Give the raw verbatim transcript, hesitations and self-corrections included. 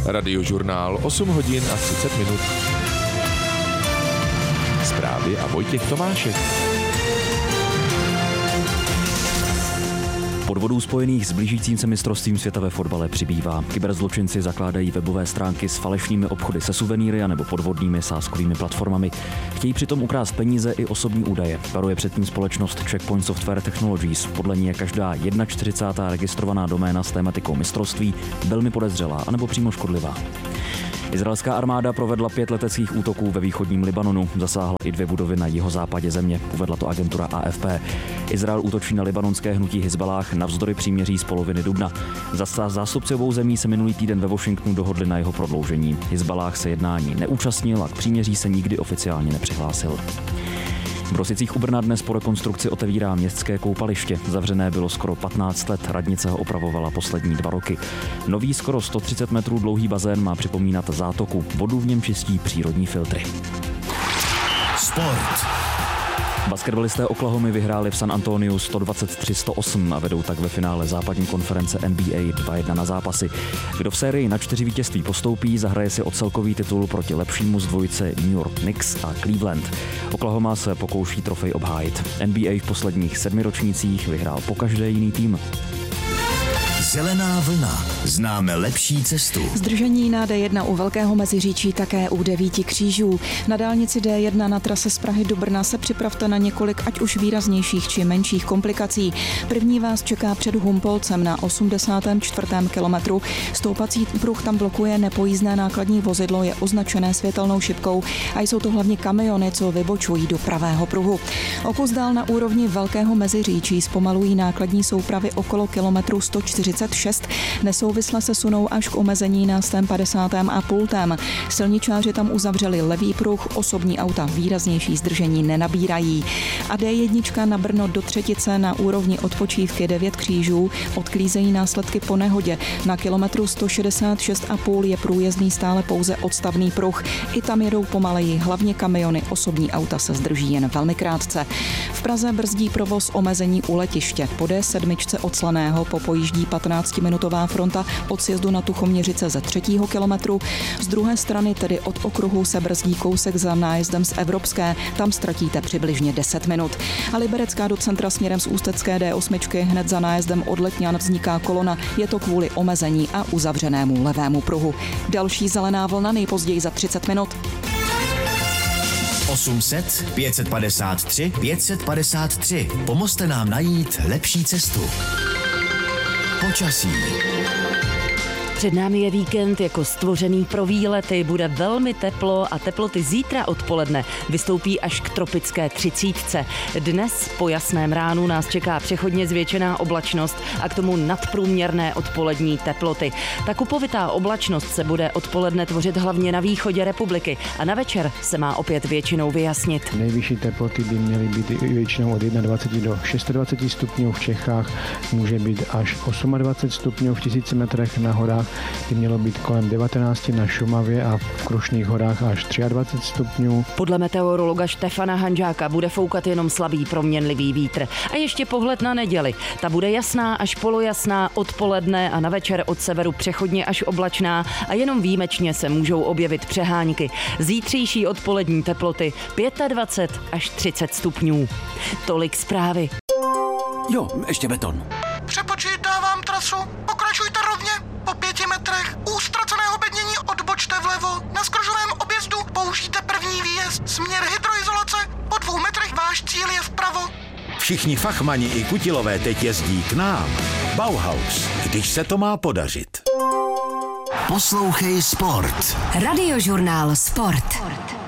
Radiožurnál osm hodin a třicet minut. Zprávy a Vojtěch Tomášek. Podvodů spojených s blížícím se mistrovstvím světa ve fotbale přibývá. Kyberzločinci zakládají webové stránky s falešnými obchody se suvenýry nebo podvodnými sázkovými platformami. Chtějí přitom ukrást peníze i osobní údaje. Varuje před tím společnost Checkpoint Software Technologies. Podle ní je každá čtyřicátá první registrovaná doména s tématikou mistrovství velmi podezřelá anebo přímo škodlivá. Izraelská armáda provedla pět leteckých útoků ve východním Libanonu. Zasáhla i dvě budovy na jihozápadě země, uvedla to agentura A F P. Izrael útočí na libanonské hnutí Hizballáh navzdory příměří z poloviny dubna. Zástupci obou zemí se minulý týden ve Washingtonu dohodli na jeho prodloužení. Hizballáh se jednání neúčastnil a k příměří se nikdy oficiálně nepřihlásil. V Rosicích u Brna dnes po rekonstrukci otevírá městské koupaliště. Zavřené bylo skoro patnáct let, radnice ho opravovala poslední dva roky. Nový skoro sto třicet metrů dlouhý bazén má připomínat zátoku. Vodu v něm čistí přírodní filtry. Sport. Basketbalisté Oklahomy vyhráli v San Antoniu sto dvacet tři sto osm a vedou tak ve finále západní konference N B A dva jedna na zápasy. Kdo v sérii na čtyři vítězství postoupí, zahraje si o celkový titul proti lepšímu z dvojice New York Knicks a Cleveland. Oklahoma se pokouší trofej obhájit. N B A v posledních sedmi ročnících vyhrál pokaždé jiný tým. Zelená vlna. Známe lepší cestu. Zdržení na D jedna u Velkého Meziříčí, také u devíti křížů. Na dálnici D jedna na trase z Prahy do Brna se připravte na několik ať už výraznějších či menších komplikací. První vás čeká před Humpolcem na osmdesátém čtvrtém kilometru. Stoupací pruh tam blokuje nepojízdné nákladní vozidlo, je označené světelnou šipkou a jsou to hlavně kamiony, co vybočují do pravého pruhu. O kus dál na úrovni Velkého Meziříčí zpomalují nákladní soupravy okolo kilometru sto čtyřicet šest, nesouvisle se sunou až k omezení na sto padesát a pultem. Silničáři tam uzavřeli levý pruh, osobní auta výraznější zdržení nenabírají. A D jedna na Brno do Třetice na úrovni odpočívky devět křížů odklízejí následky po nehodě. Na kilometru sto šedesát šest a půl je průjezdný stále pouze odstavný pruh. I tam jedou pomaleji, hlavně kamiony, osobní auta se zdrží jen velmi krátce. V Praze brzdí provoz omezení u letiště. Po D sedm od Slaného popojíždí patnáctiminutová fronta od sjezdu na Tuchoměřice ze třetího kilometru. Z druhé strany, tedy od okruhu, se brzdí kousek za nájezdem z Evropské. Tam ztratíte přibližně deset minut. A Liberecká do centra směrem z Ústecké D osm hned za nájezdem od Letňan vzniká kolona. Je to kvůli omezení a uzavřenému levému pruhu. Další zelená vlna nejpozději za třicet minut. osm set pět set padesát tři pět set padesát tři. Pomozte nám najít lepší cestu. Počasí. Před námi je víkend jako stvořený pro výlety, bude velmi teplo a teploty zítra odpoledne vystoupí až k tropické třicítce. Dnes po jasném ránu nás čeká přechodně zvětšená oblačnost a k tomu nadprůměrné odpolední teploty. Ta kupovitá oblačnost se bude odpoledne tvořit hlavně na východě republiky a na večer se má opět většinou vyjasnit. Nejvyšší teploty by měly být většinou od dvacet jedna do dvacet šest stupňů v Čechách, může být až dvacet osm stupňů v tisíci metrech na horách, by mělo být kolem devatenáct na Šumavě a v Krušných horách až dvacet tři stupňů. Podle meteorologa Štefana Hanžáka bude foukat jenom slabý proměnlivý vítr. A ještě pohled na neděli. Ta bude jasná až polojasná odpoledne a na večer od severu přechodně až oblačná a jenom výjimečně se můžou objevit přehánky. Zítřejší odpolední teploty dvacet pět až třicet stupňů. Tolik zprávy. Jo, ještě beton. Přepočítávám trasu, pokračujte rovně. Po pěti metrech u ztraceného bednění odbočte vlevo. Na skružovém objezdu použijte první výjezd. Směr hydroizolace. Po dvou metrech váš cíl je vpravo. Všichni fachmani i kutilové teď jezdí k nám. Bauhaus, když se to má podařit. Poslouchej Sport. Radiožurnál Sport.